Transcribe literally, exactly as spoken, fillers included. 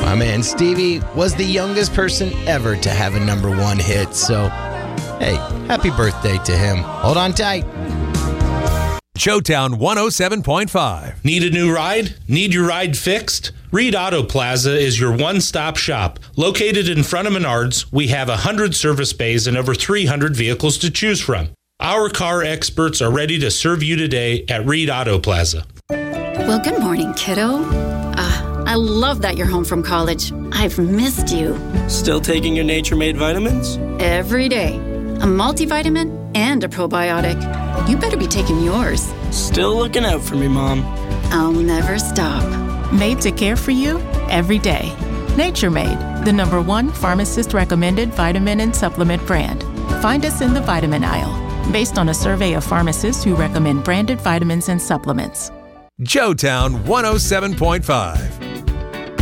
My man Stevie was the youngest person ever to have a number one hit, so hey, happy birthday to him. Hold on tight. Showtown one oh seven point five. Need a new ride? Need your ride fixed? Reed Auto Plaza is your one-stop shop. Located in front of Menards, we have one hundred service bays and over three hundred vehicles to choose from. Our car experts are ready to serve you today at Reed Auto Plaza. Well, good morning, kiddo. Uh, I love that you're home from college. I've missed you. Still taking your Nature Made vitamins? Every day. A multivitamin and a probiotic. You better be taking yours. Still looking out for me, Mom. I'll never stop. Made to care for you every day. Nature Made, the number one pharmacist-recommended vitamin and supplement brand. Find us in the vitamin aisle, based on a survey of pharmacists who recommend branded vitamins and supplements. Showtown one oh seven point five.